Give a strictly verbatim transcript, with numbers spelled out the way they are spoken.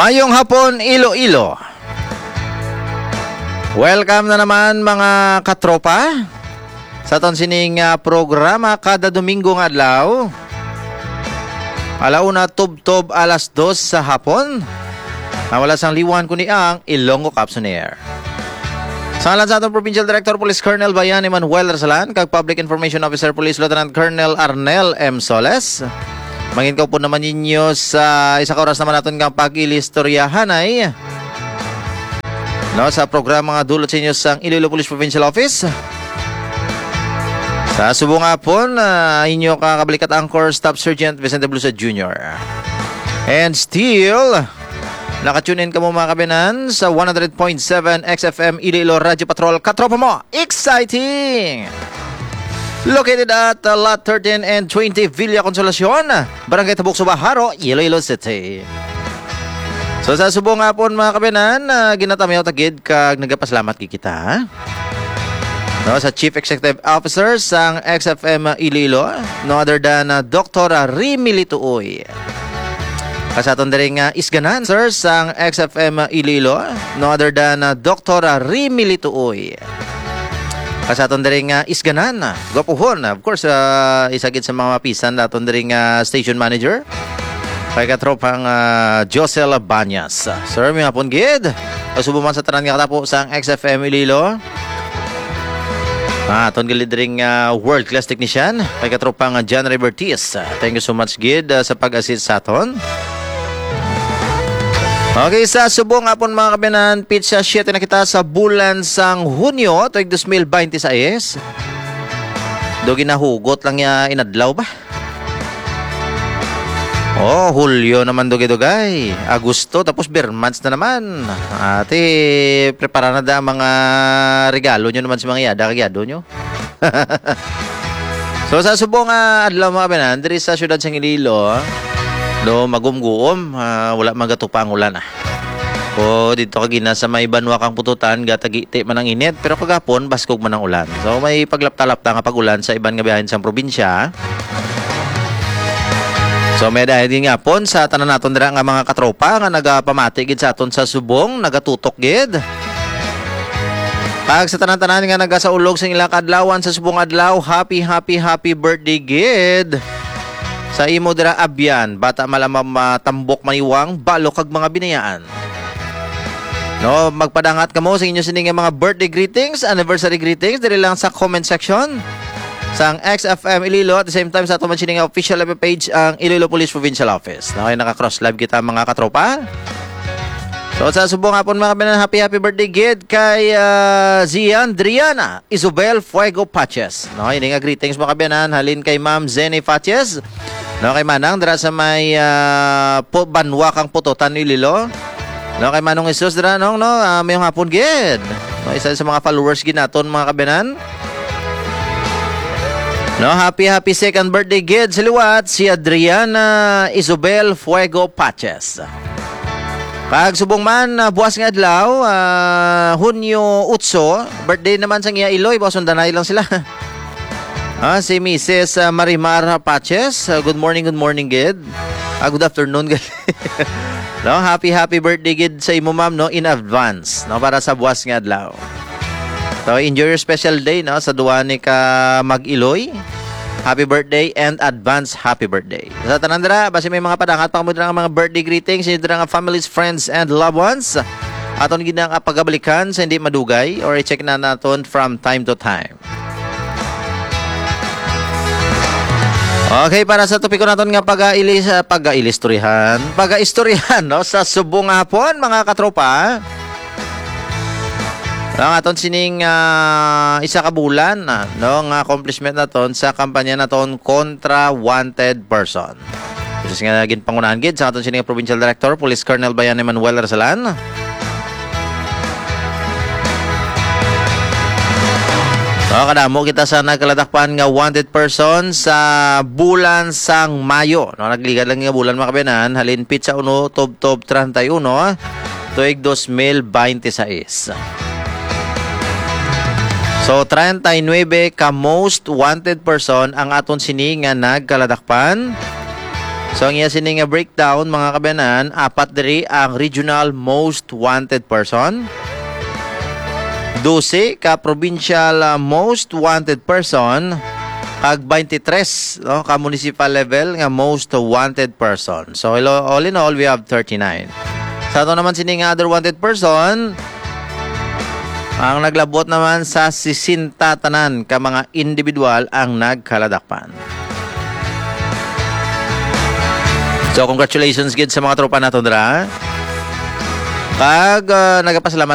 Mayong hapon, Iloilo. Welcome na naman mga katropa sa aton sining uh, programa kada Domingo nga adlaw. Alauna tub-tub alas dos sa hapon. Nawala sang liwan ko ni ang Ilonggo Capson Air. Sa ngalan sa atong Provincial Director Police Colonel Bayan Emmanuel Rasalan, kag Public Information Officer Police Lieutenant Colonel Arnel M. Soles. Mangin ko po naman ninyo sa isa ka oras naman natin ng pag-ilistoryahanay no, sa programa nga dulot sa inyo sa Iloilo Police Provincial Office. Sa subo nga po na uh, inyo kakabalikat Anchor Staff Sergeant Vicente Blusa Junior And still, nakatune in ka mo mga kabinan sa one hundred point seven X F M Iloilo Radio Patrol. Katropa mo, exciting! Located at uh, Lot thirteen and twenty Villa Consolacion, Barangay Tabuk, Subaharo, Iloilo City. So sa subo nga po mga kabinan, uh, ginatamayaw tagid kag nagapasalamat kikita no, sa Chief Executive Officer sang X F M Iloilo, no other than uh, Doctor Remy Lituoy. Kasaton din nga uh, isganan sir sang X F M Iloilo, no other than uh, Doctor Remy Lituoy. Kasaton din nga uh, isganan, gwapuhon, of course, uh, isagid sa mga mapisan daton din nga uh, Station Manager kay katropang uh, Josel Banyas. Sir, may hapon gid. Kasubo man sa tanan nga katapo sang X F M Iloilo. Ah, aton gilid ring uh, world class technician kay katropang uh, John Rivertis. Thank you so much gid uh, sa pag-assist sa aton. Okay, sa subong apon mga kabinan, pizza shit na kita sa bulan sang Hunyo tuig two thousand twenty-six. Do ginahugot lang ya inadlaw ba? Oh, Hulyo naman dugay-dugay. Agosto tapos beer months na naman. Ate, prepara na da mga regalo nyo naman sa mga yada kagyado nyo. So sa subong uh, adlaw mga kabinan, diri sa syudad sang Iloilo, do magumguom, uh, wala magatupa ang ulan ah. O dito kagina sa may banwa kang pututan, gatagiti man ang init, pero kagapon baskog man ang ulan. So may paglapta-lapta nga pag-ulan sa iban nga biyahin sa probinsya. So may dahil din nga pon sa tanan naton dira nga mga katropa nga nagapamati gid sa aton sa subong, nagatutok gid. Pag sa tanan-tanan nga nagasaulog sa ilang adlawan sa subong adlaw, happy happy happy birthday gid. Sa imo dira abyan, bata malamang matambok maniwang, balo kag mga binayaan. No, magpadangat ka mo sa inyo sining mga birthday greetings, anniversary greetings diri lang sa comment section sang X F M Iloilo. At the same time sa ato man sining official live page ang Iloilo Police Provincial Office. Na kayo naka-cross live kita mga katropa. So sa subong hapon mga kabinan, happy happy birthday gid kay uh, Zian Driana Isabel Fuego Paches. No, ini nga greetings mga kabinan halin kay Ma'am Zenny Paches. No, kay Manang dira sa may uh, po, banwa kang pututan ni Iloilo. No, kay Manong Jesus dira nong no, uh, mayong hapon gid. No, isa sa mga followers gid naton mga kabinan. No, happy happy second birthday gid sa liwat si Adriana Isabel Fuego Paches. Pag subong man uh, buwas nga adlaw, uh, Hunyo Utso, birthday naman sa iya Iloy, basundanay lang sila. Ah, si Missus Uh, Marimar Paches, uh, good morning, good morning gid. Ah, good afternoon gid. No, happy happy birthday gid sa imo ma'am no in advance, no, para sa buwas nga adlaw. So enjoy your special day no sa duwa ni ka Mag-Iloy. Happy birthday and advance happy birthday. Sa tanan dira, basi may mga padangat pa mo dira nga mga birthday greetings sa dira nga families, friends and loved ones. Aton gid nga pagabalikan sa hindi madugay or i-check na naton from time to time. Okay, para sa topiko naton nga pag-ailis pag-ailistoryahan, pag-istoryahan no sa subong hapon mga katropa. Ang aton sining uh, isa ka bulan uh, no nga accomplishment naton sa kampanya naton kontra wanted person. Kasi nga gin pangunahan gid sa aton sining Provincial Director Police Colonel Bayan Emmanuel Rasalan. So, kadamo kita sa nagkalatakpan nga wanted person sa bulan sang Mayo. No, nagligad lang nga bulan mga kabinan, halin pizza uno, tob-tob thirty-one, tuig two thousand twenty-six. So, thirty-nine ka most wanted person ang aton sini nga nagkaladakpan So ang iya sining nga breakdown mga kabayanan, apat diri ang regional most wanted person. twelve ka provincial uh, most wanted person. Kag twenty-three no, ka municipal level nga most wanted person. So all in all we have thirty-nine. Sa ato naman sining other wanted person, ang naglabot naman sa sisinta tanan ka mga individual ang nagkaladakpan. So congratulations gid sa mga tropa nato dira. Kag uh, nagapasalamat